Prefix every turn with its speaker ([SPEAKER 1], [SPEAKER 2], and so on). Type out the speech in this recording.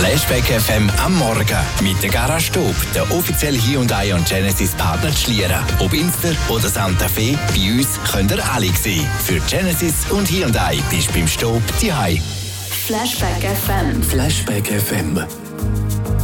[SPEAKER 1] Flashback FM am Morgen mit der Garage Stub, der offizielle Hyundai und Genesis Partner zu Schlieren. Ob Inster oder Santa Fe, bei uns könnt ihr alle sehen. Für Genesis und Hyundai bist du beim Stub die Hai.
[SPEAKER 2] Flashback FM.
[SPEAKER 1] Flashback FM.